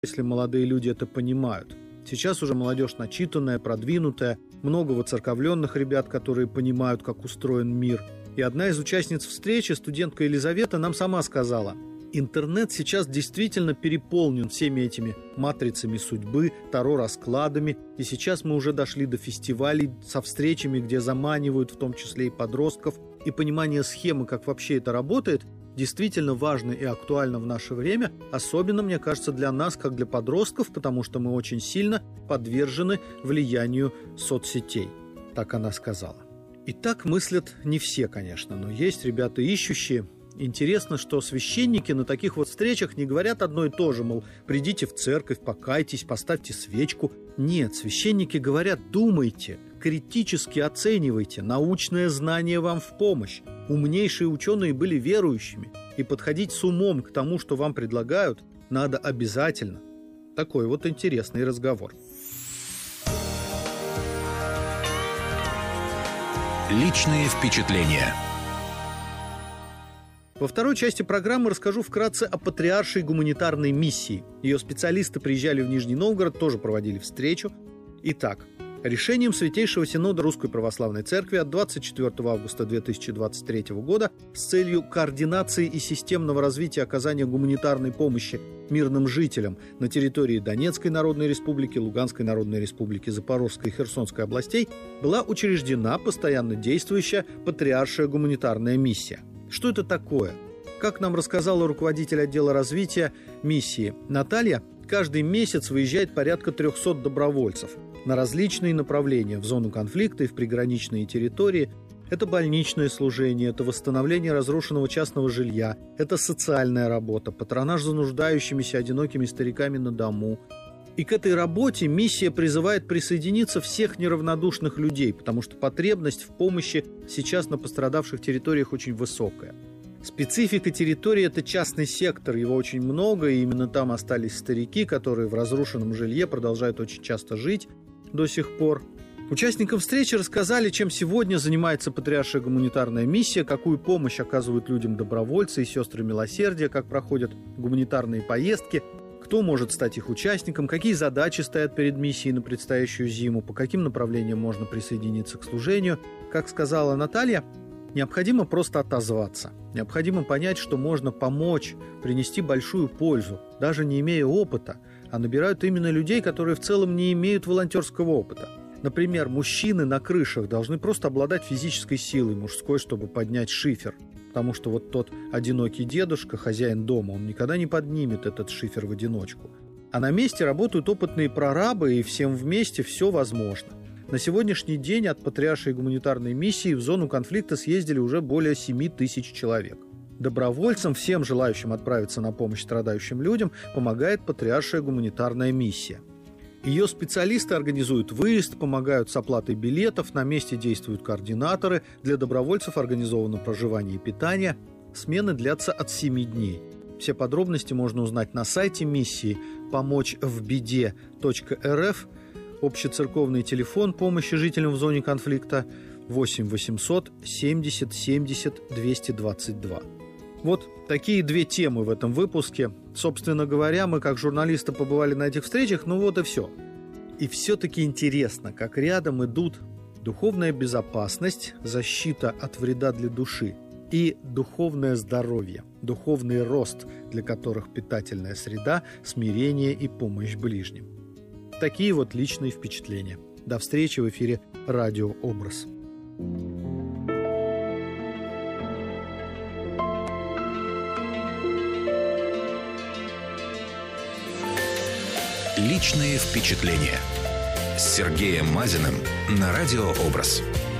если молодые люди это понимают. Сейчас уже молодежь начитанная, продвинутая, много воцерковленных ребят, которые понимают, как устроен мир. И одна из участниц встречи, студентка Елизавета, нам сама сказала: интернет сейчас действительно переполнен всеми этими матрицами судьбы, таро-раскладами, и сейчас мы уже дошли до фестивалей со встречами, где заманивают в том числе и подростков, и понимание схемы, как вообще это работает, действительно важно и актуально в наше время, особенно, мне кажется, для нас, как для подростков, потому что мы очень сильно подвержены влиянию соцсетей. Так она сказала. И так мыслят не все, конечно, но есть ребята ищущие. Интересно, что священники на таких вот встречах не говорят одно и то же, мол, придите в церковь, покайтесь, поставьте свечку. Нет, священники говорят: думайте, критически оценивайте, научное знание вам в помощь. Умнейшие ученые были верующими, и подходить с умом к тому, что вам предлагают, надо обязательно. Такой вот интересный разговор. Личные впечатления. Во второй части программы расскажу вкратце о патриаршей гуманитарной миссии. Ее специалисты приезжали в Нижний Новгород, тоже проводили встречу. Итак, решением Святейшего Синода Русской Православной Церкви от 24 августа 2023 года с целью координации и системного развития оказания гуманитарной помощи мирным жителям на территории Донецкой Народной Республики, Луганской Народной Республики, Запорожской и Херсонской областей была учреждена постоянно действующая патриаршая гуманитарная миссия. Что это такое? Как нам рассказала руководитель отдела развития миссии Наталья, каждый месяц выезжает порядка 300 добровольцев на различные направления в зону конфликта и в приграничные территории. Это больничное служение, это восстановление разрушенного частного жилья, это социальная работа, патронаж за нуждающимися одинокими стариками на дому. И к этой работе миссия призывает присоединиться всех неравнодушных людей, потому что потребность в помощи сейчас на пострадавших территориях очень высокая. Специфика территории – это частный сектор, его очень много, и именно там остались старики, которые в разрушенном жилье продолжают очень часто жить до сих пор. Участникам встречи рассказали, чем сегодня занимается патриаршая гуманитарная миссия, какую помощь оказывают людям добровольцы и сестры милосердия, как проходят гуманитарные поездки, кто может стать их участником, какие задачи стоят перед миссией на предстоящую зиму, по каким направлениям можно присоединиться к служению. Как сказала Наталья, необходимо просто отозваться. Необходимо понять, что можно помочь, принести большую пользу, даже не имея опыта, а набирают именно людей, которые в целом не имеют волонтерского опыта. Например, мужчины на крышах должны просто обладать физической силой мужской, чтобы поднять шифер. Потому что вот тот одинокий дедушка, хозяин дома, он никогда не поднимет этот шифер в одиночку. А на месте работают опытные прорабы, и всем вместе все возможно. На сегодняшний день от патриаршей гуманитарной миссии в зону конфликта съездили уже более 7 тысяч человек. Добровольцам, всем желающим отправиться на помощь страдающим людям, помогает патриаршая гуманитарная миссия. Ее специалисты организуют выезд, помогают с оплатой билетов, на месте действуют координаторы, для добровольцев организовано проживание и питание. Смены длятся от 7 дней. Все подробности можно узнать на сайте миссии помочьвбеде.рф, общецерковный телефон помощи жителям в зоне конфликта 8 800 70 70 222. Вот такие две темы в этом выпуске. Собственно говоря, мы как журналисты побывали на этих встречах, ну вот и все. И все-таки интересно, как рядом идут духовная безопасность, защита от вреда для души и духовное здоровье, духовный рост, для которых питательная среда, смирение и помощь ближним. Такие вот личные впечатления. До встречи в эфире «Радио Образ». Личные впечатления с Сергеем Мазиным на Радио Образ.